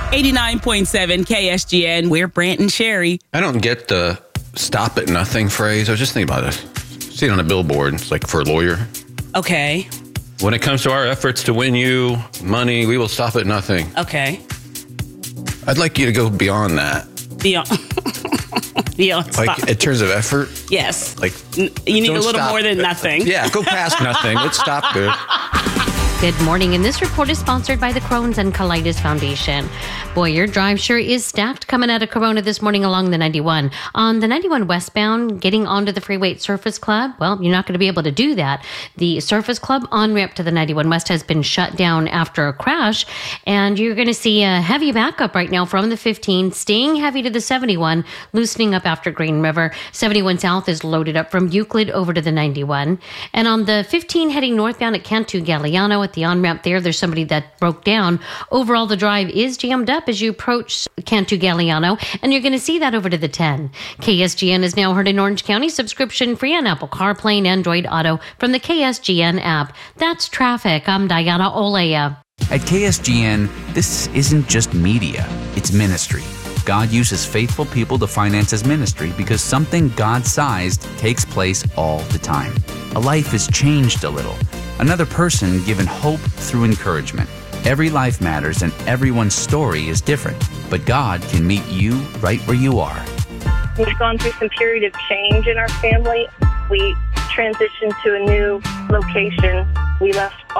89.7 KSGN. We're Brant and Sherry. I don't get the stop at nothing phrase. I was just thinking about it. See it on a billboard. It's like for a lawyer. Okay. When it comes to our efforts to win you money, we will stop at nothing. Okay. I'd like you to go beyond that. Beyond. Beyond. Like in terms of effort. Yes. Like you need a little stop. more than nothing. Yeah, go past nothing. Let's stop there. Good morning, and this report is sponsored by the Crohn's and Colitis Foundation. Boy, your drive sure is stacked coming out of Corona this morning along the 91. On the 91 westbound, getting onto the freeway at Surface Club, well, you're not going to be able to do that. The Surface Club on-ramp to the 91 west has been shut down after a crash, and you're going to see a heavy backup right now from the 15, staying heavy to the 71, loosening up after Green River. 71 south is loaded up from Euclid over to the 91. And on the 15 heading northbound at Cantu Galliano, at the on-ramp there's somebody that broke down. Overall, the drive is jammed up as you approach Cantu Galliano, and you're going to see that over to the 10. KSGN is now heard in Orange County, subscription free on Apple CarPlay and Android Auto from the KSGN app. That's traffic. I'm Diana Olea. At KSGN, this isn't just media, it's ministry. God uses faithful people to finance his ministry because something God-sized takes place all the time. A life is changed a little. Another person given hope through encouragement. Every life matters and everyone's story is different, but God can meet you right where you are. We've gone through some period of change in our family. We transitioned to a new location. We left